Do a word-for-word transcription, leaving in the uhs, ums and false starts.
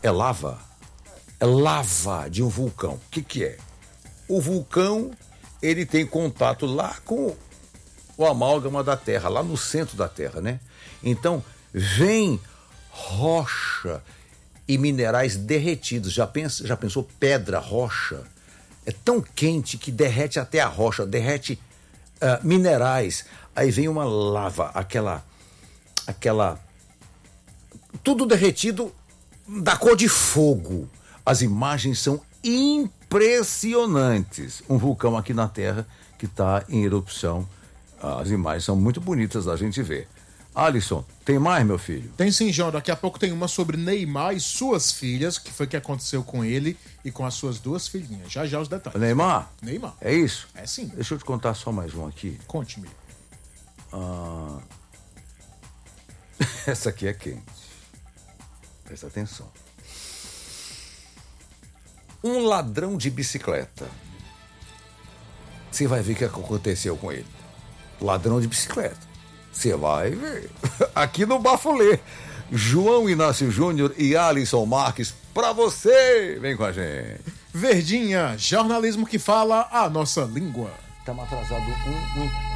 é lava. É lava de um vulcão. O que que é? O vulcão, ele tem contato lá com o amálgama da Terra, lá no centro da Terra, né? Então, vem rocha e minerais derretidos. Já, pensa, já pensou pedra, rocha? É tão quente que derrete até a rocha, derrete uh, minerais. Aí vem uma lava, aquela, aquela... Tudo derretido da cor de fogo. As imagens são impressionantes. Um vulcão aqui na Terra que está em erupção. As imagens são muito bonitas da gente ver. Alisson, tem mais, meu filho? Tem sim, João. Daqui a pouco tem uma sobre Neymar e suas filhas, que foi o que aconteceu com ele e com as suas duas filhinhas. Já já os detalhes. Neymar? Neymar. É isso? É sim. Deixa eu te contar só mais um aqui. Conte-me. Ah... Essa aqui é quente. Presta atenção. Um ladrão de bicicleta. Você vai ver o que aconteceu com ele. Ladrão de bicicleta. Você vai ver. Aqui no Bafulê. João Inácio Júnior e Alisson Marques, pra você. Vem com a gente. Verdinha, jornalismo que fala a nossa língua. Estamos atrasados um, um